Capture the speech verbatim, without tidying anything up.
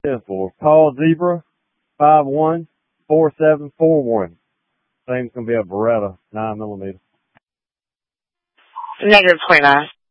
ten four. Call Zebra five one four seven four one. Thing's gonna be a Beretta nine millimeter. Negative twenty nine.